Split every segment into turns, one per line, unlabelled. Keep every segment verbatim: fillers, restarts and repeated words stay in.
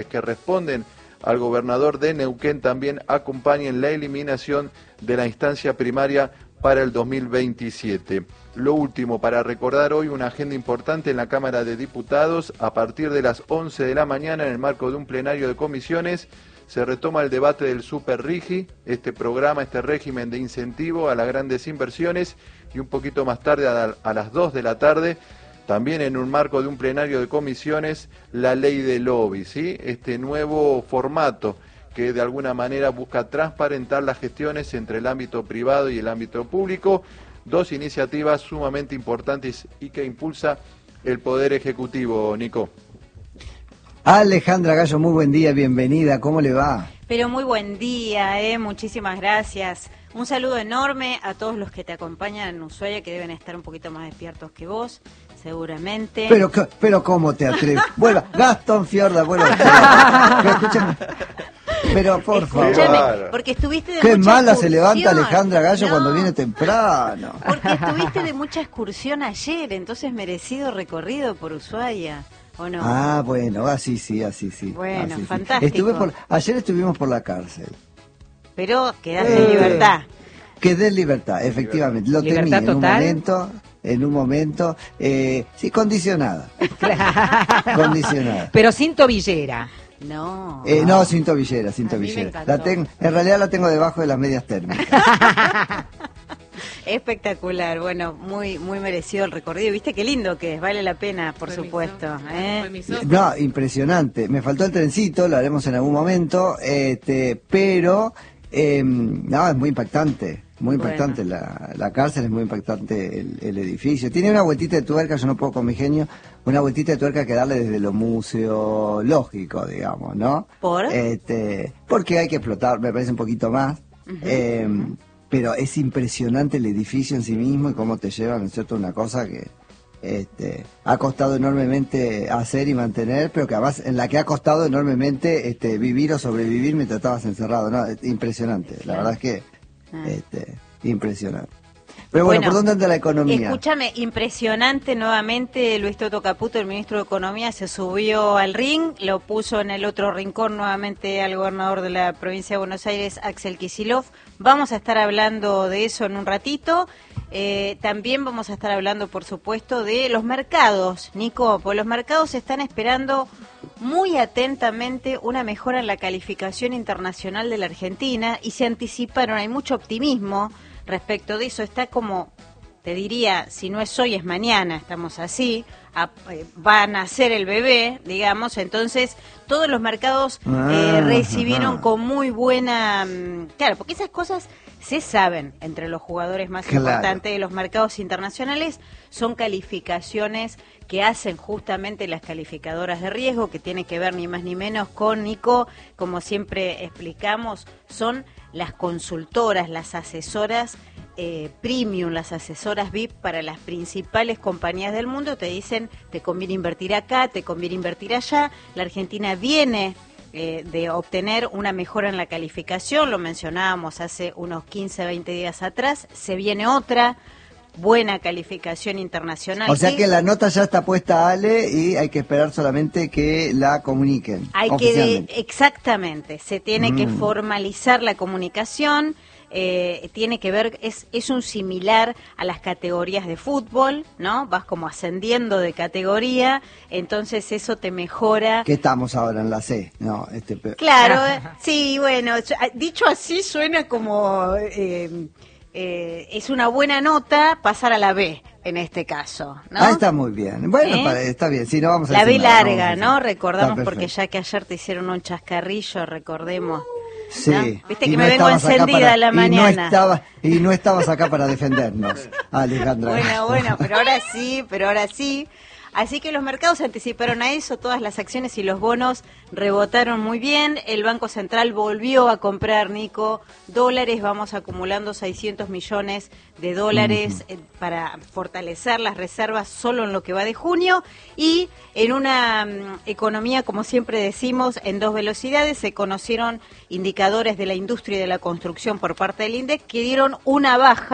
que responden al gobernador de Neuquén también acompañen la eliminación de la instancia primaria para el dos mil veintisiete. Lo último, para recordar hoy una agenda importante en la Cámara de Diputados. A partir de las once de la mañana, en el marco de un plenario de comisiones, se retoma el debate del Super Rigi, este programa, este régimen de incentivo a las grandes inversiones, y un poquito más tarde, a, a las dos de la tarde, también en un marco de un plenario de comisiones, la ley de lobby, ¿sí? Este nuevo formato que de alguna manera busca transparentar las gestiones entre el ámbito privado y el ámbito público, dos iniciativas sumamente importantes y que impulsa el Poder Ejecutivo. Nico.
Alejandra Gallo, muy buen día, bienvenida, ¿cómo le va?
Pero muy buen día, eh, muchísimas gracias. Un saludo enorme a todos los que te acompañan en Ushuaia, que deben estar un poquito más despiertos que vos, seguramente.
Pero, pero ¿cómo te atreves? Vuelva, Gastón Fiorda, vuelva. Pero escúchame. Pero por
Escúchame,
favor.
Porque estuviste de
Qué
mucha
mala
excursión.
se levanta Alejandra Gallo
No,
cuando viene temprano.
Porque estuviste de mucha excursión ayer, entonces merecido recorrido por Ushuaia, ¿o no?
Ah, bueno, así sí, así sí.
Bueno,
así,
fantástico.
Sí. Estuve por, ayer estuvimos por la cárcel.
Pero quedaste
Eh,
en libertad.
Quedé en libertad, efectivamente. Lo temí en un momento, en un momento, eh, sí, condicionada. Condicionada.
Pero sin tobillera.
No.
Eh, no, sin tobillera, sin
A mí me
tobillera.
encantó.
La ten, en realidad la tengo debajo de las medias térmicas.
Espectacular, bueno, muy muy merecido el recorrido. ¿Viste qué lindo que es? Vale la pena, por
Fue
supuesto.
mi
¿eh?
Fue mi socio.
No, impresionante. Me faltó el trencito, lo haremos en algún momento, este, pero eh, no, es muy impactante. Muy impactante
Bueno.
la, la cárcel, es muy impactante el, el edificio. Tiene una vueltita de tuerca, yo no puedo con mi genio, una vueltita de tuerca que darle desde lo museológico, digamos, ¿no?
¿Por?
Este, porque hay que explotar, me parece un poquito más.
Ujú.
eh, pero es impresionante el edificio en sí mismo y cómo te llevan, ¿no es cierto? Una cosa que este, ha costado enormemente hacer y mantener, pero que además en la que ha costado enormemente este, vivir o sobrevivir mientras estabas encerrado, ¿no? Impresionante, la verdad es que
Ah.
este, impresionante. Pero bueno,
Bueno,
¿por dónde anda la economía?
Escúchame, impresionante nuevamente. Luis Toto Caputo, el ministro de Economía, se subió al ring, lo puso en el otro rincón nuevamente al gobernador de la provincia de Buenos Aires, Axel Kicillof. Vamos a estar hablando de eso en un ratito. Eh, también vamos a estar hablando, por supuesto, de los mercados, Nico, porque los mercados están esperando muy atentamente una mejora en la calificación internacional de la Argentina y se anticiparon, hay mucho optimismo respecto de eso. Está como, te diría, si no es hoy es mañana, estamos así, a, eh, va a nacer el bebé, digamos, entonces todos los mercados
Ah,
eh, recibieron
ajá.
con muy buena, mm, claro, porque esas cosas se saben entre los jugadores más
Claro.
importantes de los mercados internacionales, son calificaciones que hacen justamente las calificadoras de riesgo, que tiene que ver ni más ni menos con, Nico, como siempre explicamos, son las consultoras, las asesoras eh, premium, las asesoras V I P para las principales compañías del mundo. Te dicen, te conviene invertir acá, te conviene invertir allá. La Argentina viene eh, de obtener una mejora en la calificación, lo mencionábamos hace unos quince, veinte días atrás, se viene otra buena calificación internacional.
O sea que la nota ya está puesta, Ale, y hay que esperar solamente que la comuniquen.
Hay que
oficialmente.
de, exactamente, se tiene
Mm.
que formalizar la comunicación, eh, tiene que ver, es, es un similar a las categorías de fútbol, ¿no? Vas como ascendiendo de categoría, entonces eso te mejora.
¿Qué estamos ahora en la C? No, este, pe-
Claro, eh, sí, bueno, su- dicho así suena como... eh, eh, es una buena nota pasar a la B en este caso, ¿no?
Ah, está muy bien. Bueno,
¿Eh?
para- está bien. Sí, no vamos a
La B
decir nada,
larga,
vamos a
¿no?
decir.
Recordamos
Está
porque
perfecto.
ya que ayer te hicieron un chascarrillo, recordemos.
Sí.
¿no? Viste
Y
que
no
me vengo
estabas acá
encendida
para-
a la
y
mañana.
No estaba, y no estabas acá para defendernos, Alejandra.
Bueno, bueno, pero ahora sí, pero ahora sí. Así que los mercados se anticiparon a eso, todas las acciones y los bonos rebotaron muy bien. El Banco Central volvió a comprar, Nico, dólares. Vamos acumulando seiscientos millones de dólares uh-huh. eh, para fortalecer las reservas solo en lo que va de junio. Y en una um, economía, como siempre decimos, en dos velocidades, se conocieron indicadores de la industria y de la construcción por parte del INDEC que dieron una baja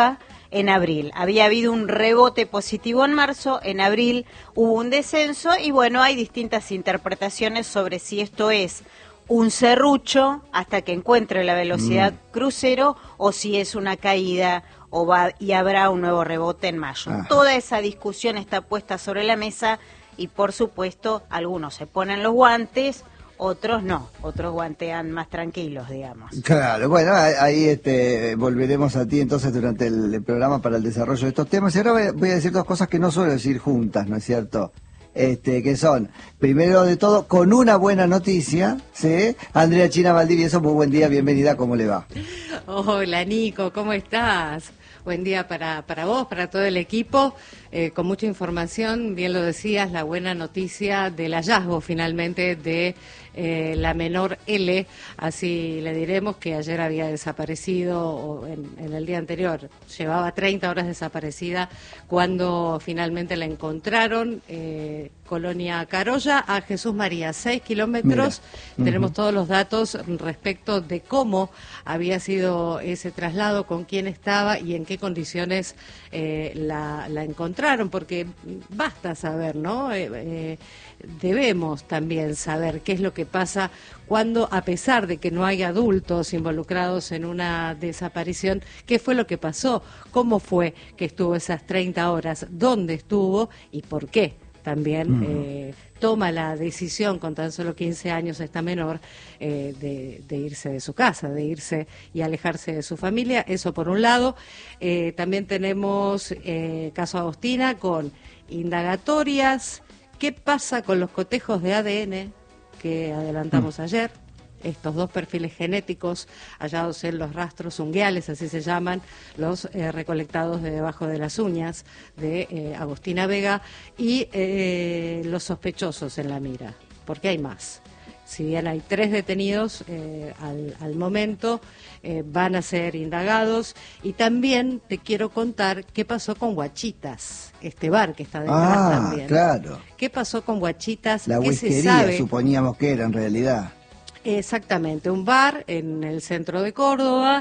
en abril. Había habido un rebote positivo en marzo, en abril hubo un descenso y bueno, hay distintas interpretaciones sobre si esto es un serrucho hasta que encuentre la velocidad mm. crucero o si es una caída o va y habrá un nuevo rebote en mayo. Ajá. Toda esa discusión está puesta sobre la mesa y por supuesto algunos se ponen los guantes, otros no, otros guantean más tranquilos, digamos.
Claro, bueno, ahí este, volveremos a ti entonces durante el, el programa para el desarrollo de estos temas. Y ahora voy a, voy a decir dos cosas que no suelo decir juntas, ¿no es cierto? Este, que son, primero de todo, con una buena noticia, ¿sí? Andrea China Valdivieso, muy buen día, bienvenida, ¿cómo le va?
Hola Nico, ¿cómo estás? Buen día para, para vos, para todo el equipo, eh, con mucha información, bien lo decías, la buena noticia del hallazgo finalmente de eh, la menor L, así le diremos, que ayer había desaparecido, o en, en el día anterior, llevaba treinta horas desaparecida, cuando finalmente la encontraron, eh, Colonia Carolla, a Jesús María, seis kilómetros. Mira. Tenemos uh-huh. todos los datos respecto de cómo había sido ese traslado, con quién estaba y en qué condiciones eh, la, la encontraron, porque basta saber, ¿no? Eh, eh, debemos también saber qué es lo que pasa cuando, a pesar de que no hay adultos involucrados en una desaparición, qué fue lo que pasó, cómo fue que estuvo esas treinta horas, dónde estuvo y por qué. También eh, toma la decisión con tan solo quince años esta menor eh, de, de irse de su casa, de irse y alejarse de su familia. Eso por un lado. Eh, también tenemos eh, caso Agostina con indagatorias. ¿Qué pasa con los cotejos de A D N que adelantamos mm. ayer? Estos dos perfiles genéticos hallados en los rastros unguiales, así se llaman, los eh, recolectados de debajo de las uñas de eh, Agostina Vega, y eh, los sospechosos en la mira, porque hay más. Si bien hay tres detenidos eh, al, al momento, eh, van a ser indagados. Y también te quiero contar qué pasó con Guachitas, este bar que está detrás
ah,
también.
Claro.
¿Qué pasó con Guachitas?
La
¿Qué
whiskería,
se sabe?
Suponíamos que era en realidad.
Exactamente, un bar en el centro de Córdoba,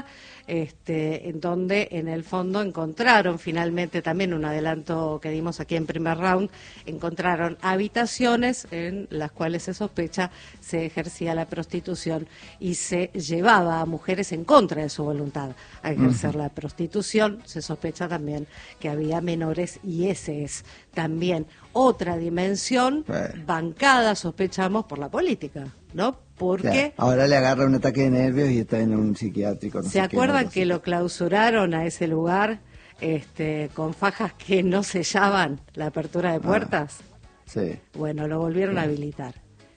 este, en donde en el fondo encontraron finalmente también un adelanto que dimos aquí en primer round, encontraron habitaciones en las cuales se sospecha se ejercía la prostitución y se llevaba a mujeres en contra de su voluntad a ejercer uh-huh. la prostitución. Se sospecha también que había menores y ese es también otra dimensión bueno. bancada, sospechamos, por la política, ¿no? Porque
claro, ahora le agarra un ataque de nervios y está en un psiquiátrico. No
¿Se
sé
acuerdan
qué,
que lo clausuraron a ese lugar este, con fajas que no sellaban la apertura de puertas?
Ah, sí.
Bueno, lo volvieron sí. a habilitar.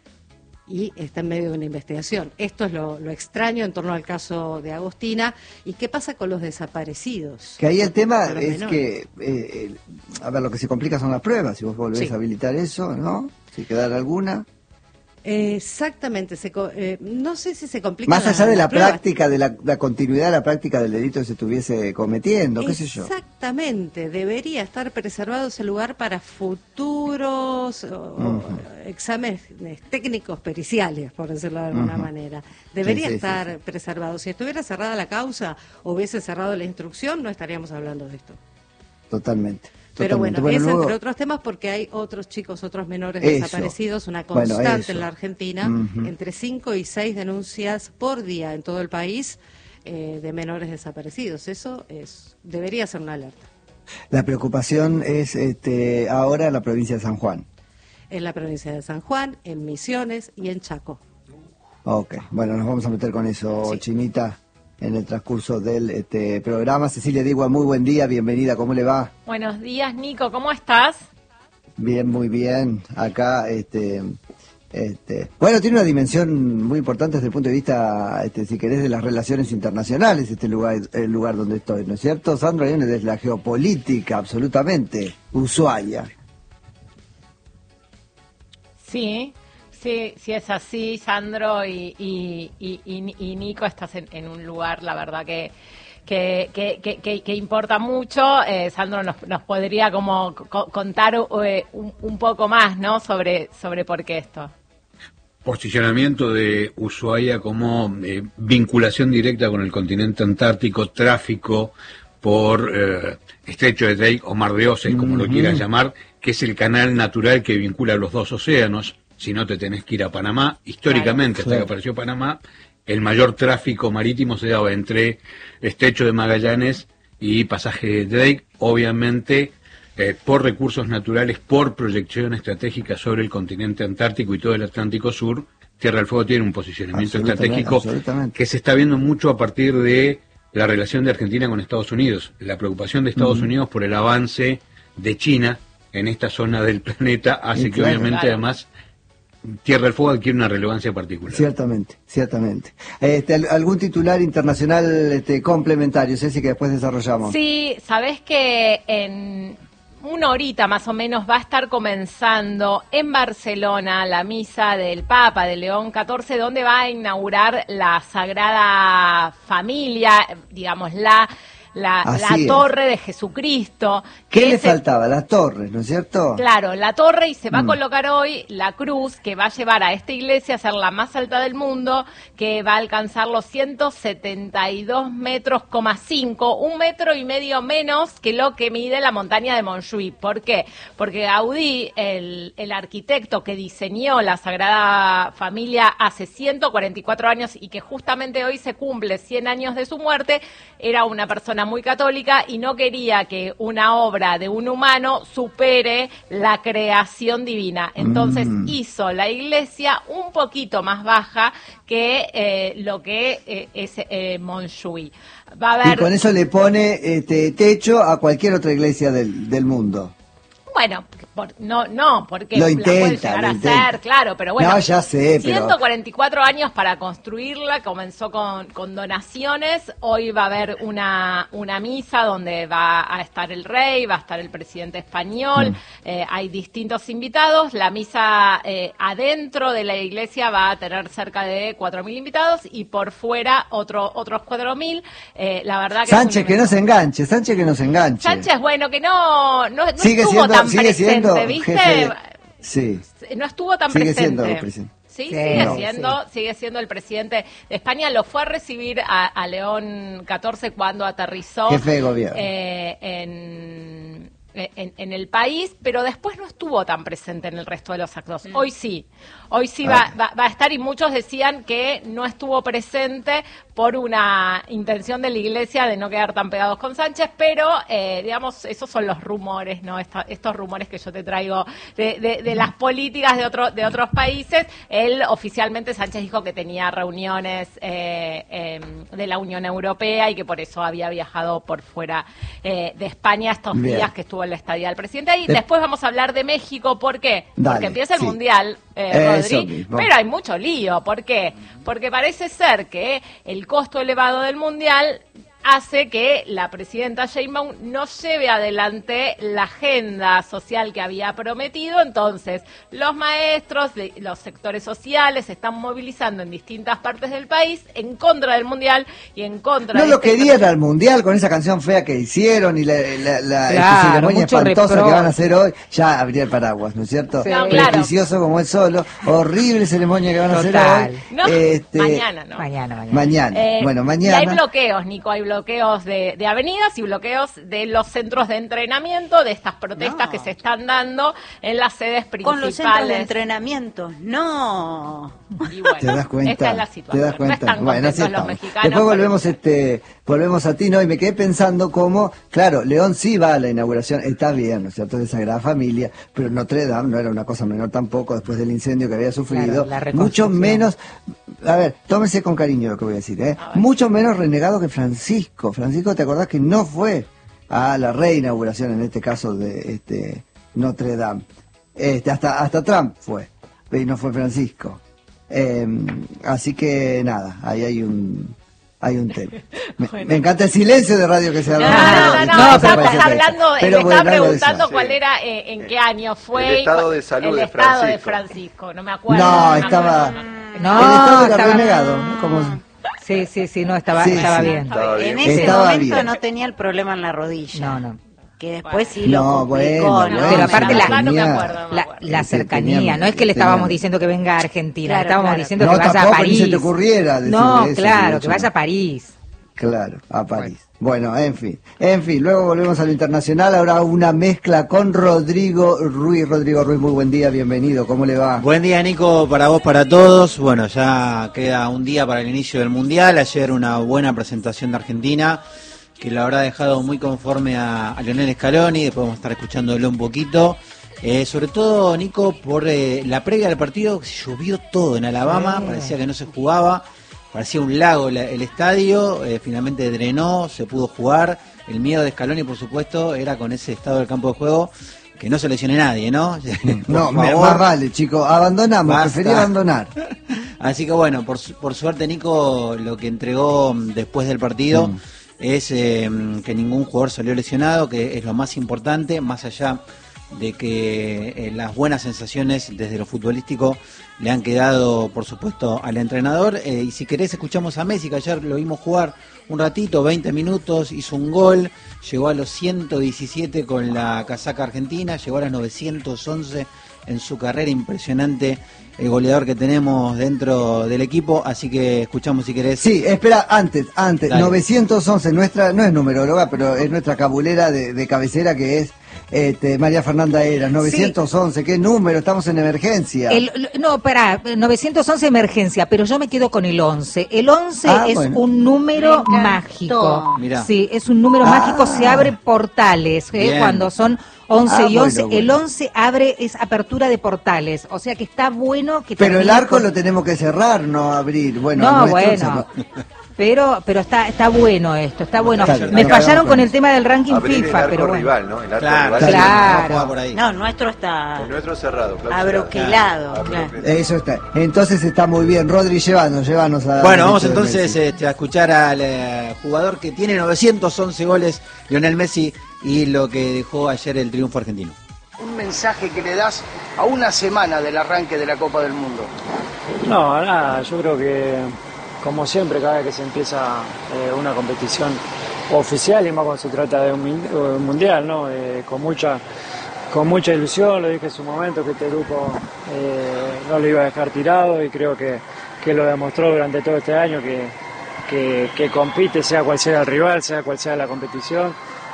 Y está en medio de una investigación. Esto es lo, lo extraño en torno al caso de Agostina. ¿Y qué pasa con los desaparecidos?
Que ahí el tema es menores. que, eh, a ver, lo que se complica son las pruebas. Si vos volvés sí. a habilitar eso, ¿no? Si quedara alguna...
Exactamente, se, eh, no sé si se complica.
Más allá
la,
de la,
la
práctica, de la, la continuidad de la práctica del delito que se estuviese cometiendo, qué sé yo.
Exactamente, debería estar preservado ese lugar para futuros uh-huh. exámenes técnicos periciales, por decirlo de alguna uh-huh. manera. Debería sí, sí, estar sí, sí. preservado. Si estuviera cerrada la causa o hubiese cerrado la instrucción, no estaríamos hablando de esto.
Totalmente.
Pero bueno,
bueno
es
luego...
entre otros temas porque hay otros chicos, otros menores
eso.
desaparecidos, una constante
bueno,
en la Argentina, uh-huh. entre cinco y seis denuncias por día en todo el país eh, de menores desaparecidos. Eso es debería ser una alerta.
La preocupación es este, ahora en la provincia de San Juan.
En la provincia de San Juan, en Misiones y en Chaco.
Ok, bueno, nos vamos a meter con eso, sí. Chinita, en el transcurso del este, programa. Cecilia Digua, muy buen día, bienvenida, ¿cómo le va?
Buenos días, Nico, ¿cómo estás?
Bien, muy bien. Acá, este, este, bueno, tiene una dimensión muy importante desde el punto de vista, este, si querés, de las relaciones internacionales, este lugar, el lugar donde estoy, ¿no es cierto, Sandro? Viene desde la geopolítica, absolutamente, Ushuaia.
Sí. Sí, sí es así, Sandro y, y, y, y Nico, estás en, en un lugar, la verdad, que que, que, que, que importa mucho. Eh, Sandro nos, nos podría como co- contar eh, un, un poco más, ¿no? Sobre, sobre por qué esto.
Posicionamiento de Ushuaia como eh, vinculación directa con el continente antártico, tráfico por eh, Estrecho de Drake o Mar de Oces, como
Uh-huh.
lo quieras llamar, que es el canal natural que vincula los dos océanos. Si no, te tenés que ir a Panamá. Históricamente,
Claro.
hasta que apareció Panamá, el mayor tráfico marítimo se daba entre Estrecho de Magallanes y Pasaje de Drake, obviamente eh, por recursos naturales, por proyección estratégica sobre el continente antártico y todo el Atlántico Sur. Tierra del Fuego tiene un posicionamiento
Absolutamente,
estratégico
absolutamente.
que se está viendo mucho a partir de la relación de Argentina con Estados Unidos. La preocupación de Estados
Ujú.
Unidos por el avance de China en esta zona del planeta hace
Y
que
claro.
obviamente
Claro.
además Tierra del Fuego adquiere una relevancia particular.
Ciertamente, ciertamente. Este, al- ¿Algún titular internacional este, complementario, Ceci, que después desarrollamos?
Sí, sabés que en una horita más o menos va a estar comenzando en Barcelona la misa del Papa de León catorce, donde va a inaugurar la Sagrada Familia, digamos, la, la,
Así
la
es.
torre de Jesucristo.
¿Qué
que
le
es el-
faltaba? Las torres, ¿no es cierto?
Claro, la torre, y se va a
Mm.
colocar hoy la cruz que va a llevar a esta iglesia a ser la más alta del mundo, que va a alcanzar los ciento setenta y dos metros, coma cinco, un metro y medio menos que lo que mide la montaña de Montjuïc. ¿Por qué? Porque Gaudí, el, el arquitecto que diseñó la Sagrada Familia hace ciento cuarenta y cuatro años y que justamente hoy se cumple cien años de su muerte, era una persona muy católica y no quería que una obra de un humano supere la creación divina. Entonces
Mm.
hizo la iglesia un poquito más baja que eh, lo que eh, es eh, Montjuïc. Va a
Y
haber...
con eso le pone este, techo a cualquier otra iglesia del, del mundo.
Bueno, por- no, no, porque
Lo
la puede
intenta,
llegar
lo
a
intenta.
hacer, claro, pero bueno.
No, ya sé, pero-
ciento cuarenta y cuatro años para construirla, comenzó con, con donaciones, hoy va a haber una, una misa donde va a estar el rey, va a estar el presidente español,
Mm.
eh, hay distintos invitados, la misa eh, adentro de la iglesia va a tener cerca de cuatro mil invitados y por fuera otro, otros cuatro mil, eh, la verdad que... es
Sánchez,
un
que no
evento-
se enganche, Sánchez que no se enganche.
Sánchez, bueno, que no, no, no
sigue
estuvo
siendo,
tan
sigue
presente,
siendo
¿viste?
jefe de- Sí.
No estuvo tan
Sigue
presente.
siendo presidente.
Sí,
Sí,
sigue
no,
siendo, sigue siendo el presidente de España. Lo fue a recibir a, a León catorce cuando aterrizó
Jefe de gobierno.
eh, en, en, en el país, pero después no estuvo tan presente en el resto de los actos. Hoy sí, hoy sí va,
Ah.
va, va a estar y muchos decían que no estuvo presente por una intención de la iglesia de no quedar tan pegados con Sánchez, pero eh, digamos, esos son los rumores, ¿no? Esta- estos rumores que yo te traigo de, de, de las políticas de, otro, de otros países. Él oficialmente, Sánchez dijo que tenía reuniones eh, eh, de la Unión Europea y que por eso había viajado por fuera eh, de España estos
Bien.
días que estuvo en la estadía del presidente. Y
De-
después vamos a hablar de México, ¿por qué?
Dale,
Porque empieza el
sí.
Mundial, eh,
Eso
Rodri,
mismo.
pero hay mucho lío. ¿Por qué? Porque parece ser que el costo elevado del Mundial hace que la presidenta Sheinbaum no lleve adelante la agenda social que había prometido. Entonces, los maestros, de, los sectores sociales se están movilizando en distintas partes del país en contra del Mundial y en contra
No
de
lo
este
querían al mundial con esa canción fea que hicieron y la, la, la
Claro,
esta ceremonia
mucho
espantosa
reproche.
que van a hacer hoy. Ya abría el paraguas, ¿no es cierto?
Sí. No,
claro.
Prejuicioso como es solo. Horrible ceremonia que van a hacer
Total.
hoy.
No,
Este,
mañana, ¿no?
Mañana, mañana.
Mañana.
Eh,
bueno,
Y hay
mañana.
bloqueos, Nico, hay bloqueos de, de avenidas y bloqueos de los centros de entrenamiento de estas protestas
No.
que se están dando en las sedes principales.
Con los centros de entrenamiento. No.
Y bueno,
¿Te das cuenta?
esta es la
¿Te
situación.
das cuenta?
No están
Bueno, así
contentos los
estamos.
mexicanos.
Después
por
volvemos
eso.
este volvemos a ti, ¿no? Y me quedé pensando cómo, claro, León sí va a la inauguración, está bien, ¿no es cierto?, de Sagrada Familia, pero Notre Dame no era una cosa menor tampoco después del incendio que había sufrido.
Claro, la
Mucho
reconstrucción.
menos, a ver, tómese con cariño lo que voy a decir, ¿eh?
A ver.
Mucho menos renegado que Francisco. Francisco, ¿te acordás que no fue a la reinauguración, en este caso, de este Notre Dame? Este, hasta, hasta Trump fue, y no fue Francisco. Eh, así que nada, ahí hay un hay un tema. Me,
Bueno.
me encanta el silencio de radio que se
No,
ha
no,
dado.
no, no,
No,
estamos
pero parece
hablando,
perfecto.
me
Pero
estaba
bueno, algo de eso.
preguntando
Sí.
cuál era, eh, en qué año fue.
El
y
estado
cuál-
de salud
el
de
estado de
Francisco.
Francisco, no me acuerdo.
No,
me
estaba-
acuerdo.
No,
el estado era
estaba-
renegado, ¿no? Como-
Sí, sí, sí, no, estaba,
Sí,
estaba
sí.
bien.
Estaba bien.
En ese
Estaba
momento
bien.
no tenía el problema en la rodilla.
No, no.
Que después sí
No,
lo complicó.
bueno,
¿no?
bueno,
Pero aparte la-
verdad no me
tenía-
acuerdo, no me
La,
acuerdo.
la
Sí,
cercanía,
teníamos-
no es que le estábamos
teníamos-
diciendo que venga a Argentina,
Claro,
le estábamos
claro.
diciendo
No,
que vaya a
tampoco, ni
París.
se te ocurriera decirle
No,
eso,
claro,
de
que
hecho.
vaya a París.
Claro, a París. Bueno. bueno, en fin. En fin, luego volvemos a lo internacional. Ahora una mezcla con Rodrigo Ruiz. Rodrigo Ruiz, muy buen día, bienvenido. ¿Cómo le va?
Buen día, Nico, para vos, para todos. Bueno, ya queda un día para el inicio del Mundial. Ayer una buena presentación de Argentina, que lo habrá dejado muy conforme a, a Lionel Scaloni. Después vamos a estar escuchándolo un poquito. Eh, sobre todo, Nico, por eh, la previa del partido, llovió todo en Alabama, sí. Parecía que no se jugaba. Parecía un lago la, el estadio, eh, finalmente drenó, se pudo jugar. El miedo de Scaloni, por supuesto, era con ese estado del campo de juego, que no se lesione nadie, ¿no?
No, me, más vale, chicos, abandonamos,
Basta.
preferí abandonar.
Así que bueno, por, por suerte, Nico, lo que entregó después del partido mm. es eh, que ningún jugador salió lesionado, que es lo más importante, más allá de que eh, las buenas sensaciones desde lo futbolístico le han quedado, por supuesto, al entrenador. Eh, y si querés, escuchamos a Messi, que ayer lo vimos jugar un ratito, veinte minutos, hizo un gol, llegó a los ciento diecisiete con la casaca argentina, llegó a los novecientos once en su carrera. Impresionante el goleador que tenemos dentro del equipo, así que escuchamos si querés.
Sí, espera, antes, antes,
Dale.
novecientos once, nuestra, no es numeróloga, pero es nuestra cabulera de, de cabecera, que es Este, María Fernanda Eras, novecientos once, sí. ¿Qué número? Estamos en emergencia.
El, no, espera, novecientos once emergencia, pero yo me quedo con el once. El once ah, es bueno. un número mágico. Mirá. Sí, es un número ah. mágico, se abre portales, ¿eh? Cuando son once ah, y once, bueno, bueno. El once abre, es apertura de portales, o sea que está bueno que...
Pero el arco con... lo tenemos que cerrar, no abrir. Bueno,
no, bueno... Pero pero está está bueno esto, está bueno. Está, Me está, fallaron con el tema del ranking
abrir
FIFA,
el arco
pero bueno.
rival, ¿no? El arco
claro,
rival
claro.
Por ahí. No, nuestro está...
El nuestro cerrado.
Abroquelado.
Claro.
Claro. Eso está. Entonces está muy bien. Rodri, llévanos, llévanos a...
Bueno, vamos entonces este, a escuchar al eh, jugador que tiene novecientos once goles, Lionel Messi, y lo que dejó ayer el triunfo argentino.
Un mensaje que le das a una semana del arranque de la Copa del Mundo.
No, nada, yo creo que... Como siempre, cada vez que se empieza eh, una competición oficial, y más cuando se trata de un, un mundial, ¿no? Eh, con mucha con mucha ilusión, lo dije en su momento, que este grupo eh, no lo iba a dejar tirado, y creo que, que lo demostró durante todo este año, que, que, que compite, sea cual sea el rival, sea cual sea la competición,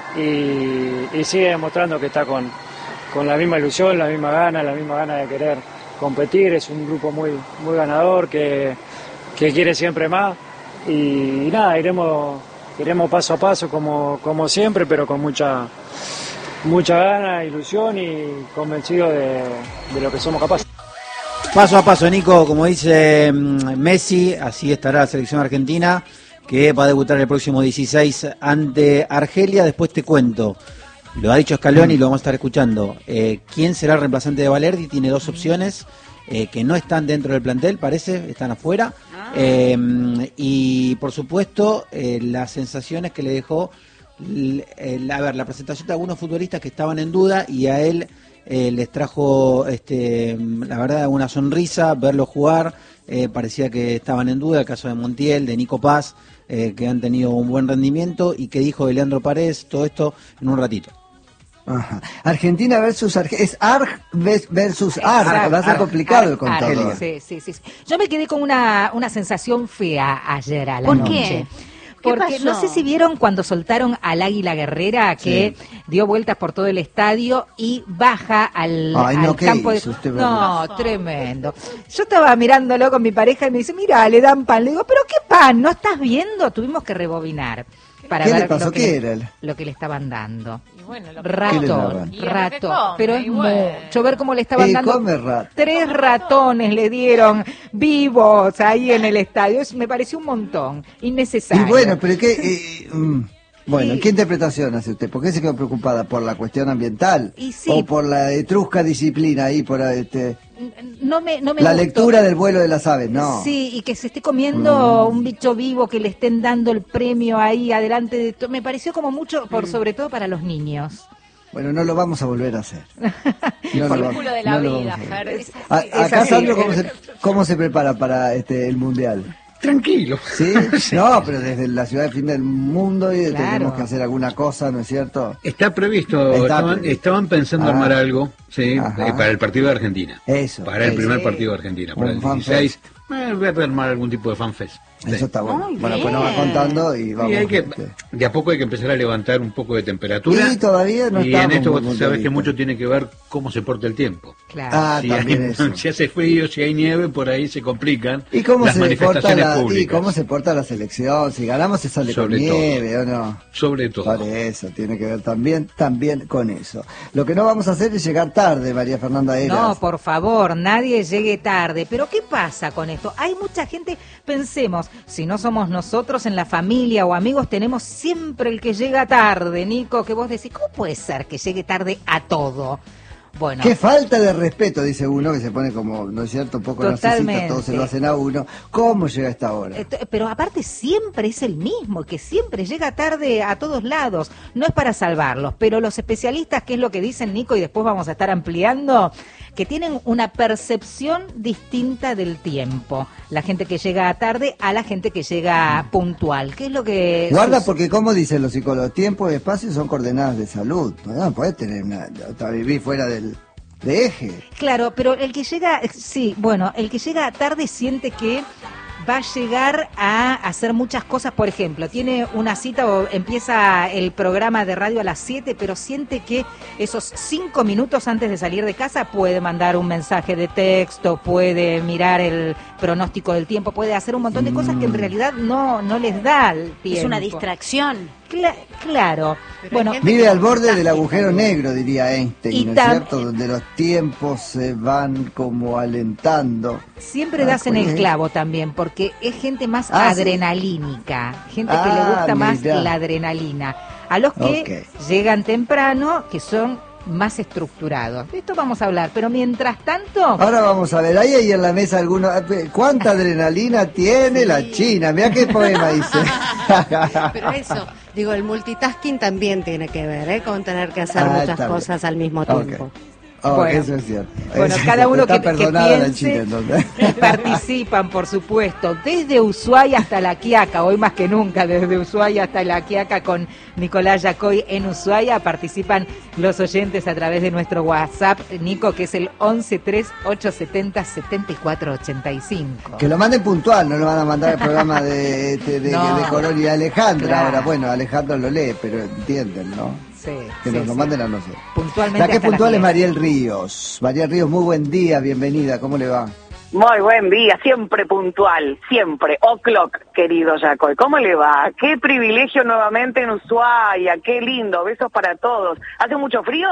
y, y sigue demostrando que está con, con la misma ilusión, la misma gana, la misma gana de querer competir. Es un grupo muy, muy ganador, que que quiere siempre más, y, y nada, iremos iremos paso a paso como, como siempre, pero con mucha mucha gana, ilusión y convencido de, de lo que somos capaces.
Paso a paso, Nico, como dice Messi, así estará la selección argentina, que va a debutar el próximo dieciséis ante Argelia. Después te cuento, lo ha dicho Scaloni y lo vamos a estar escuchando. Eh, ¿Quién será el reemplazante de Valerdi? Tiene dos opciones. Eh, que no están dentro del plantel, parece, están afuera. Ah. Eh, y por supuesto, eh, las sensaciones que le dejó, el, a ver, la presentación de algunos futbolistas que estaban en duda, y a él eh, les trajo, este, la verdad, una sonrisa, verlo jugar. Eh, parecía que estaban en duda, el caso de Montiel, de Nico Paz, eh, que han tenido un buen rendimiento, y que dijo de Leandro Paredes, todo esto en un ratito.
Ajá. Argentina versus Arge es Arg versus Arg, va a ser complicado el contador.
Sí, sí, sí. Yo me quedé con una, una sensación fea ayer a la
¿Por
noche.
qué?
Porque no sé si vieron cuando soltaron al Águila Guerrera, que sí. dio vueltas por todo el estadio y baja al,
Ay,
al
no,
campo de...
Usted,
no, tremendo. Yo estaba mirándolo con mi pareja y me dice, mira, le dan pan. Le digo, ¿pero qué pan? ¿No estás viendo? Tuvimos que rebobinar para
¿Qué
ver
le pasó?
Lo, que
¿Qué
le,
era?
lo que le estaban dando.
Y bueno, lo que
ratón,
y
ratón,
come,
pero es
bueno.
mucho ver cómo le estaban
eh,
dando
rat.
tres ratones le dieron vivos ahí en el estadio. Es, me pareció un montón, innecesario.
Y bueno, pero qué eh, mm, bueno, sí. ¿Qué interpretación hace usted? ¿Por qué se quedó preocupada? ¿Por la cuestión ambiental?
Y sí.
¿O por la etrusca disciplina ahí, por este
No me, no me
la
gustó.
Lectura del vuelo de las aves? No.
Sí, y que se esté comiendo
mm.
un bicho vivo, que le estén dando el premio ahí adelante de todo. Me pareció como mucho, por sobre todo para los niños.
Bueno, no lo vamos a volver a hacer. No
el
lo
círculo de la
no
vida, Fer. Es
así, a, acá, Sandro, ¿cómo se, ¿cómo se prepara para este el Mundial?
Tranquilo.
¿Sí?
Sí.
No, pero desde la ciudad del fin del mundo y
Claro.
tenemos que hacer alguna cosa, ¿no es cierto?
Está previsto,
Está
estaban,
previsto.
estaban pensando
Ah.
armar algo, sí,
Ajá.
eh, para el partido de Argentina.
Eso.
Para el
eso.
primer
Sí.
partido de Argentina, para
Un
el
fanfest.
dieciséis Eh, voy a armar algún tipo de fanfest.
Eso está bueno. Muy bueno, bien. Pues nos va contando y vamos.
Y hay que, este... De a poco hay que empezar a levantar un poco de temperatura.
Y todavía no
Y en esto vos sabés que mucho tiene que ver cómo se porta el tiempo.
Claro. Ah,
si,
también
hay,
eso.
si hace frío, si hay nieve, por ahí se complican
¿Y cómo
las
se
manifestaciones
porta la,
públicas.
¿Y cómo se porta la selección? Si ganamos se sale Sobre con nieve todo. ¿O no?
Sobre todo.
Por eso, tiene que ver también, también con eso. Lo que no vamos a hacer es llegar tarde, María Fernanda Eras.
No, por favor, nadie llegue tarde. Pero ¿qué pasa con esto? Hay mucha gente, pensemos, si no somos nosotros en la familia o amigos, tenemos siempre el que llega tarde, Nico, que vos decís, ¿cómo puede ser que llegue tarde a todo? Bueno.
Qué falta de respeto, dice uno, que se pone como, ¿no es cierto?, un poco narcisista, todos se lo hacen a uno. ¿Cómo llega a esta hora?
Pero aparte siempre es el mismo, que siempre llega tarde a todos lados. No es para salvarlos, pero los especialistas, ¿qué es lo que dicen, Nico? Y después vamos a estar ampliando, que tienen una percepción distinta del tiempo. La gente que llega tarde a la gente que llega puntual. ¿Qué es lo que...?
Guarda, porque como dicen los psicólogos, tiempo y espacio son coordenadas de salud. No puedes tener una... vivir fuera del... de eje.
Claro, pero el que llega, sí, bueno, el que llega tarde siente que va a llegar a hacer muchas cosas. Por ejemplo, tiene una cita o empieza el programa de radio a las siete, pero siente que esos cinco minutos antes de salir de casa puede mandar un mensaje de texto, puede mirar el pronóstico del tiempo, puede hacer un montón de cosas que en realidad no, no les da el tiempo.
Es una distracción.
Cla- claro.
Pero
bueno,
vive al borde del agujero negro, diría Einstein, ¿no es
tam-
cierto? Donde los tiempos se van como alentando.
Siempre
ah,
das en
pues,
el clavo también, porque es gente más
ah,
adrenalínica, ¿sí? Gente
ah,
que le gusta
mirá.
más la adrenalina. A los que
okay.
llegan temprano, que son más estructurados. De esto vamos a hablar, pero mientras tanto...
Ahora vamos a ver, ahí hay en la mesa algunos... ¿Cuánta adrenalina tiene sí. la China? Mirá qué poema dice.
Pero eso, digo, el multitasking también tiene que ver, ¿eh? Con tener que hacer
ah,
muchas cosas
bien.
al mismo tiempo.
Okay. Oh, bueno, eso es cierto.
Bueno,
es
cada uno que, que piense
China,
y participan, por supuesto, desde Ushuaia hasta La Quiaca, hoy más que nunca, desde Ushuaia hasta La Quiaca con Nicolás Yacoy en Ushuaia, participan los oyentes a través de nuestro WhatsApp, Nico, que es el once tres ocho setenta setenta y cuatro ochenta y cinco.
Que lo manden puntual, no lo van a mandar al programa de, de, de, no, de Corón y Alejandra. Claro. Ahora, bueno, Alejandra lo lee, pero entienden, ¿no?
Sí,
que
sí,
nos lo
sí.
manden a nosotros.
Puntualmente.
La que es puntual es Mariel Ríos. Mariel Ríos, muy buen día, bienvenida, ¿cómo le va?
Muy buen día, siempre puntual, siempre. O'clock, querido Yacoy. ¿Cómo le va? Qué privilegio nuevamente en Ushuaia, qué lindo, besos para todos. ¿Hace mucho frío?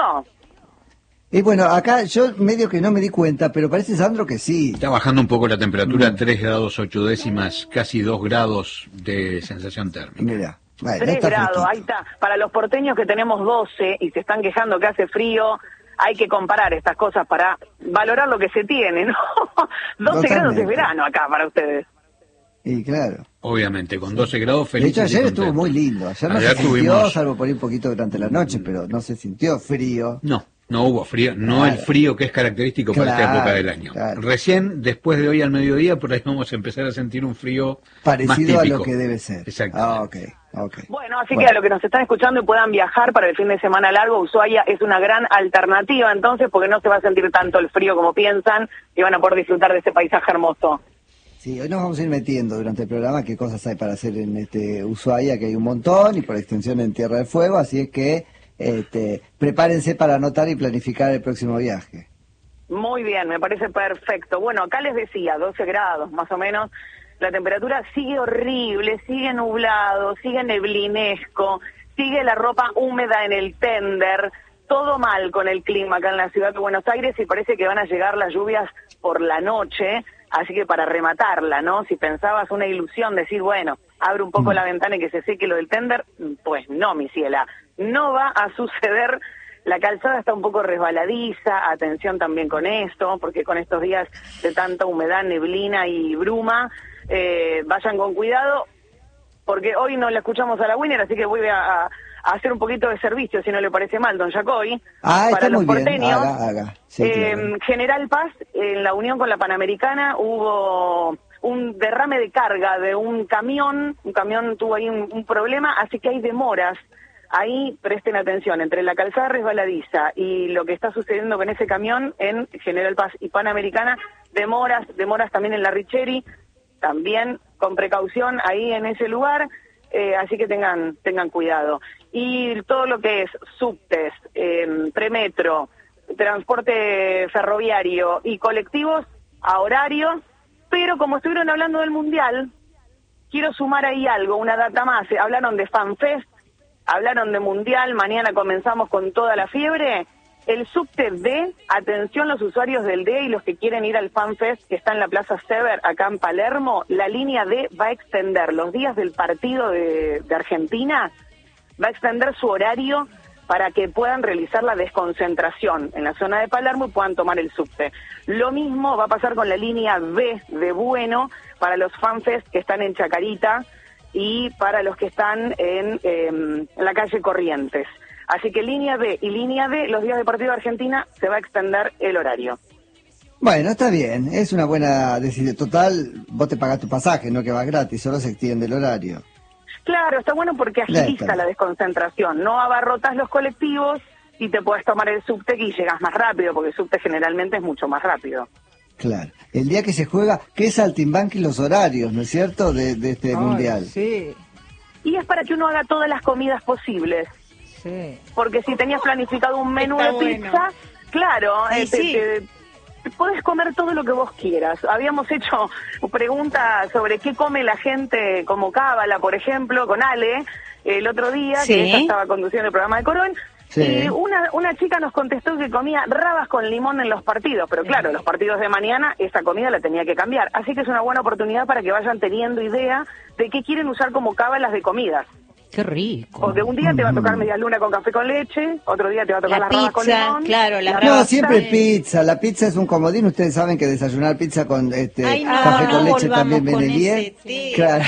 Y bueno, acá yo medio que no me di cuenta, pero parece, Sandro, que sí.
Está bajando un poco la temperatura, mm. tres grados ocho décimas, casi dos grados de sensación térmica.
Mira. Bueno,
tres grados, ahí está. Para los porteños que tenemos doce y se están quejando que hace frío, hay que comparar estas cosas para valorar lo que se tiene, ¿no? doce grados es verano acá para ustedes.
Y claro.
Obviamente, con doce grados felices.
De hecho, ayer estuvo muy lindo. Ayer no ayer se sintió, tuvimos... salvo por ahí un poquito durante la noche, pero no se sintió frío.
No. No hubo frío, no claro. el frío que es característico
claro,
para esta época del año.
Claro.
Recién, después de hoy al mediodía, por ahí vamos a empezar a sentir un frío
parecido
más
a lo que debe ser.
Exacto.
Ah, okay, okay.
Bueno, así
bueno.
que a los que nos están escuchando y puedan viajar para el fin de semana largo, Ushuaia es una gran alternativa entonces, porque no se va a sentir tanto el frío como piensan y van a poder disfrutar de ese paisaje hermoso.
Sí, hoy nos vamos a ir metiendo durante el programa qué cosas hay para hacer en este Ushuaia, que hay un montón, y por extensión en Tierra del Fuego, así es que Este, prepárense para anotar y planificar el próximo viaje.
Muy bien, me parece perfecto. Bueno, acá les decía, doce grados más o menos. La temperatura sigue horrible, sigue nublado, sigue neblinesco, sigue la ropa húmeda en el tender. Todo mal con el clima acá en la ciudad de Buenos Aires y parece que van a llegar las lluvias por la noche. Así que para rematarla, ¿no? Si pensabas una ilusión, decir, bueno, abre un poco mm. la ventana y que se seque lo del tender, pues no, mi ciela. No va a suceder, la calzada está un poco resbaladiza, atención también con esto, porque con estos días de tanta humedad, neblina y bruma, eh, vayan con cuidado, porque hoy no la escuchamos a la Winner, así que voy a, a hacer un poquito de servicio, si no le parece mal, don Yacoy,
ah,
para los
muy
porteños.
Bien. Haga, haga. Sí,
eh,
claro.
General Paz, en la unión con la Panamericana, hubo un derrame de carga de un camión, un camión tuvo ahí un, un problema, así que hay demoras. ahí presten atención, entre la calzada resbaladiza y lo que está sucediendo con ese camión en General Paz y Panamericana, demoras, demoras también en la Richeri, también con precaución ahí en ese lugar, eh, así que tengan tengan cuidado. Y todo lo que es subtes, eh, premetro, transporte ferroviario y colectivos a horario, pero como estuvieron hablando del Mundial, quiero sumar ahí algo, una data más. Hablaron de FanFest, hablaron de Mundial, mañana comenzamos con toda la fiebre. El subte D, atención los usuarios del D y los que quieren ir al FanFest, que está en la Plaza Sever, acá en Palermo, la línea D va a extender los días del partido de, de Argentina, va a extender su horario para que puedan realizar la desconcentración en la zona de Palermo y puedan tomar el subte. Lo mismo va a pasar con la línea B de Bueno para los FanFest que están en Chacarita y para los que están en, eh, en la calle Corrientes. Así que línea B y línea D, los días de partido de Argentina, se va a extender el horario.
Bueno, está bien, es una buena decisión. Total, vos te pagás tu pasaje, no que va gratis, solo se extiende el horario.
Claro, está bueno porque agiliza la desconcentración, no abarrotas los colectivos y te puedes tomar el subte y llegas más rápido, porque el subte generalmente es mucho más rápido.
Claro, el día que se juega, ¿qué saltimbanqui los horarios, no es cierto, de, de este Ay, mundial?
Sí.
Y es para que uno haga todas las comidas posibles.
Sí.
Porque si tenías planificado un menú está de pizza, bueno. claro, eh, te, sí. te, te podés comer todo lo que vos quieras. Habíamos hecho preguntas sobre qué come la gente como cábala, por ejemplo, con Ale, el otro día, sí. que ella estaba conduciendo el programa de Corón. Sí. Y una, una chica nos contestó que comía rabas con limón en los partidos, pero claro, los partidos de mañana esa comida la tenía que cambiar. Así que es una buena oportunidad para que vayan teniendo idea de qué quieren usar como cábalas de comidas.
Qué rico.
Porque un día te va a tocar media luna con café con leche, otro día te va a tocar
la
las
pizza,
rabas con limón.
Claro, la
no,
pizza.
siempre pizza. La pizza es un comodín. Ustedes saben que desayunar pizza con este
Ay, no,
café
no,
con leche también viene bien. Claro.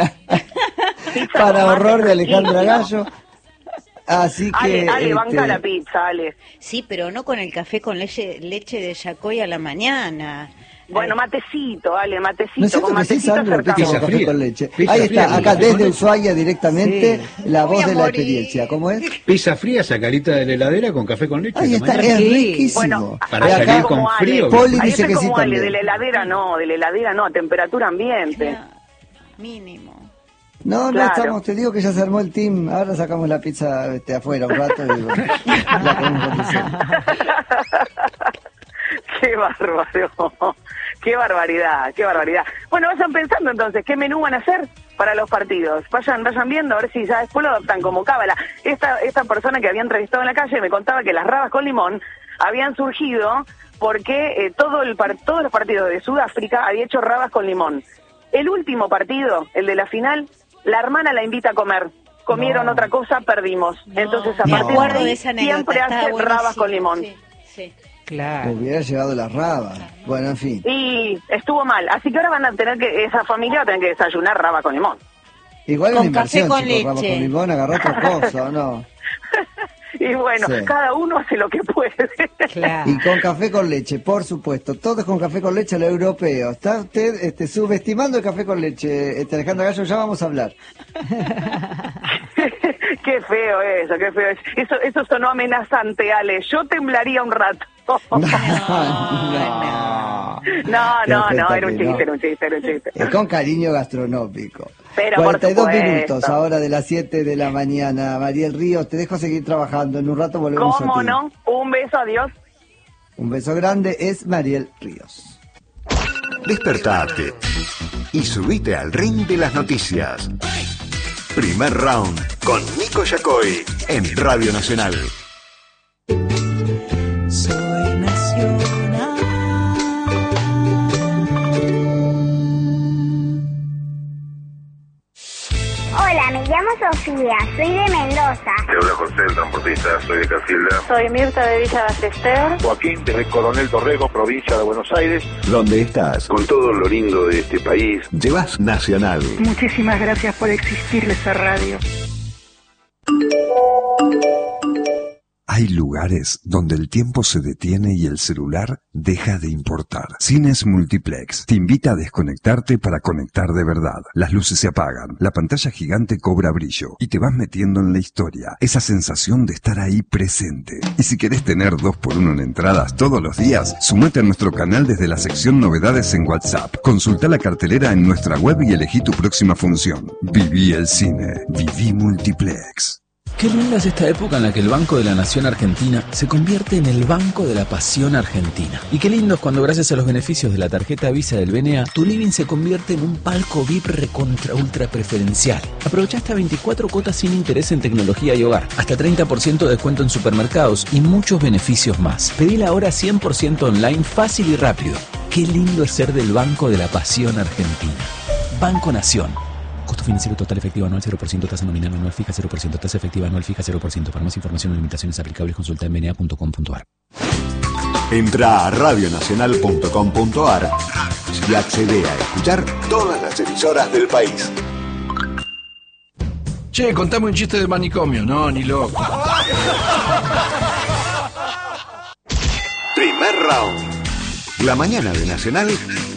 Para horror de Alejandra Gallo. Así que...
Ale, Ale
este...
banca la pizza, Ale.
Sí, pero no con el café con leche, leche de Yacoy a la mañana.
Bueno, matecito, Ale, matecito.
¿No es cierto
con
que sí, Sandro? Pizza con café con leche.
Pizza
Ahí está,
fría,
acá desde Ushuaia directamente, sí. la voz de la
morir.
experiencia. ¿Cómo es?
Pizza fría, sacarita de la heladera con café con leche.
Ahí está, es riquísimo.
Bueno,
para salir
acá
con
Ale,
frío.
Poli
ahí
dice que sí
como Ale,
también.
de la heladera no, de la heladera no, a temperatura ambiente.
Claro, mínimo.
No, no
Claro.
estamos, te digo que ya se armó el team, ahora sacamos la pizza este, afuera un rato y la ponemos en condición.
Qué bárbaro, qué barbaridad, qué barbaridad. Bueno, vayan pensando entonces, ¿qué menú van a hacer para los partidos? Vayan, vayan viendo a ver si ya después lo adoptan como cábala. Esta, esta persona que había entrevistado en la calle me contaba que las rabas con limón habían surgido porque eh, todo el par, todos los partidos de Sudáfrica había hecho rabas con limón. El último partido, el de la final, la hermana la invita a comer. Comieron no. otra cosa, perdimos. No. Entonces, a partir de ahí, siempre hace rabas con limón.
Sí, sí.
Claro. Hubiera llegado la raba. Bueno, en fin.
Y estuvo mal. Así que ahora van a tener que, esa familia va a tener que desayunar raba con limón.
Igual
con
una inversión,
café con
chicos,
leche.
Raba con limón, agarrá otra cosa, ¿o no?
Y bueno, sí. cada uno hace lo que puede.
Claro. Y con café con leche, por supuesto. Todos con café con leche a lo europeo. ¿Está usted este, subestimando el café con leche, este, Alejandra Gallo? Ya vamos a hablar.
Qué feo eso, qué feo eso. Eso, eso sonó amenazante, Ale. Yo temblaría un rato. No, no, no, no, no, era un chiste, no. era un chiste, era un chiste.
Es con cariño gastronómico.
Pero
cuarenta y dos
por
minutos, ahora de las siete de la mañana. Mariel Ríos, te dejo seguir trabajando. En un rato volvemos a ti.
¿Cómo no? Un beso, adiós.
Un beso grande, es Mariel Ríos.
Despertate y subite al ring de las noticias. Primer round con Nico Yacoy en Radio Nacional.
Soy nacional.
Hola, me llamo Sofía, soy de Mendoza.
Te habla José, el transportista, soy de Casilda.
Soy Mirta de Villa Ballester.
Joaquín, desde Coronel Dorrego, provincia de Buenos Aires.
¿Dónde estás?
Con todo lo lindo de este país.
Llevas Nacional.
Muchísimas gracias por existirle esa radio.
Hay lugares donde el tiempo se detiene y el celular deja de importar. Cines Multiplex te invita a desconectarte para conectar de verdad. Las luces se apagan, la pantalla gigante cobra brillo y te vas metiendo en la historia. Esa sensación de estar ahí presente. Y si querés tener dos por uno en entradas todos los días, sumate a nuestro canal desde la sección novedades en WhatsApp. Consulta la cartelera en nuestra web y elegí tu próxima función. Viví el cine. Viví Multiplex.
Qué linda es esta época en la que el Banco de la Nación Argentina se convierte en el Banco de la Pasión Argentina. Y qué lindo es cuando gracias a los beneficios de la tarjeta Visa del B N A, tu living se convierte en un palco V I P recontra ultra preferencial. Aprovecha hasta veinticuatro cuotas sin interés en tecnología y hogar, hasta treinta por ciento de descuento en supermercados y muchos beneficios más. Pedila ahora cien por ciento online, fácil y rápido. Qué lindo es ser del Banco de la Pasión Argentina. Banco Nación. Costo financiero total efectivo anual cero por ciento, tasa nominal anual fija cero por ciento, tasa efectiva anual fija cero por ciento. Para más información o limitaciones aplicables consulta en b n a punto com punto a r.
Entra a radio nacional punto com punto a r y accede a escuchar todas las emisoras del país.
Che, contame un chiste de manicomio. No, ni loco.
Primer round. La mañana de Nacional